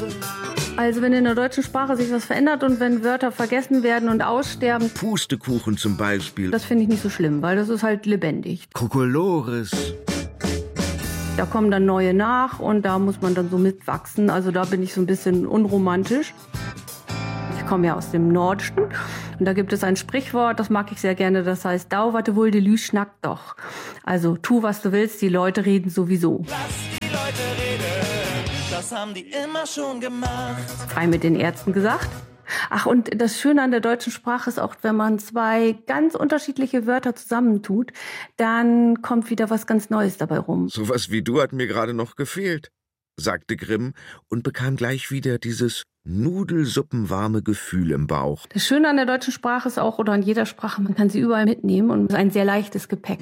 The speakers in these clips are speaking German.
Also wenn in der deutschen Sprache sich was verändert und wenn Wörter vergessen werden und aussterben. Pustekuchen zum Beispiel. Das finde ich nicht so schlimm, weil das ist halt lebendig. Kokolores. Da kommen dann neue nach und da muss man dann so mitwachsen. Also da bin ich so ein bisschen unromantisch. Ich komme ja aus dem Nordischen und da gibt es ein Sprichwort, das mag ich sehr gerne, das heißt, dau wat du wohl, de Lü schnackt doch. Also tu, was du willst, die Leute reden sowieso. Lass die Leute reden, das haben die immer schon gemacht. Frei mit den Ärzten gesagt. Ach, und das Schöne an der deutschen Sprache ist auch, wenn man zwei ganz unterschiedliche Wörter zusammentut, dann kommt wieder was ganz Neues dabei rum. Sowas wie du hat mir gerade noch gefehlt, sagte Grimm und bekam gleich wieder dieses nudelsuppenwarme Gefühl im Bauch. Das Schöne an der deutschen Sprache ist auch, oder an jeder Sprache, man kann sie überall mitnehmen und es ist ein sehr leichtes Gepäck.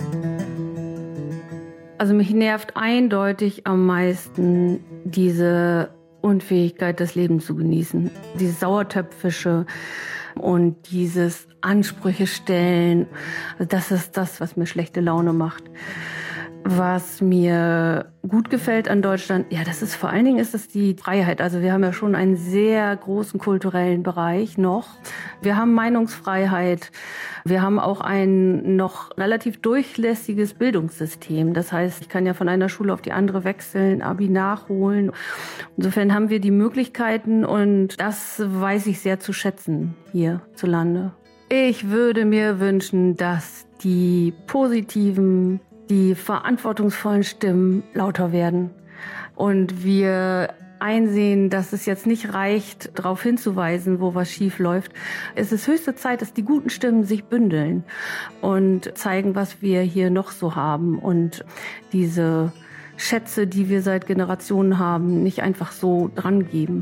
Also mich nervt eindeutig am meisten diese Unfähigkeit, das Leben zu genießen. Dieses Sauertöpfische und dieses Ansprüche stellen. Das ist das, was mir schlechte Laune macht. Was mir gut gefällt an Deutschland, ja, das ist vor allen Dingen ist das die Freiheit. Also wir haben ja schon einen sehr großen kulturellen Bereich noch. Wir haben Meinungsfreiheit. Wir haben auch ein noch relativ durchlässiges Bildungssystem. Das heißt, ich kann ja von einer Schule auf die andere wechseln, Abi nachholen. Insofern haben wir die Möglichkeiten und das weiß ich sehr zu schätzen hierzulande. Ich würde mir wünschen, dass die positiven, die verantwortungsvollen Stimmen lauter werden und wir einsehen, dass es jetzt nicht reicht, darauf hinzuweisen, wo was schief läuft. Es ist höchste Zeit, dass die guten Stimmen sich bündeln und zeigen, was wir hier noch so haben und diese Schätze, die wir seit Generationen haben, nicht einfach so drangeben.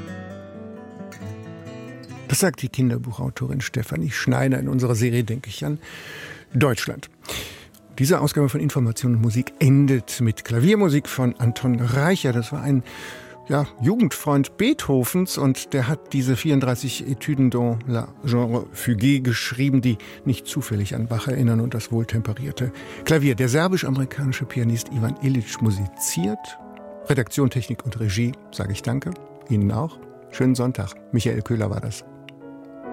Das sagt die Kinderbuchautorin Stefanie Schneider in unserer Serie Denke ich an Deutschland. Diese Ausgabe von Information und Musik endet mit Klaviermusik von Anton Reicher. Das war ein Jugendfreund Beethovens und der hat diese 34 Etüden dans la genre fugue geschrieben, die nicht zufällig an Bach erinnern und das wohltemperierte Klavier. Der serbisch-amerikanische Pianist Ivan Illich musiziert. Redaktion, Technik und Regie sage ich danke. Ihnen auch. Schönen Sonntag. Michael Köhler war das.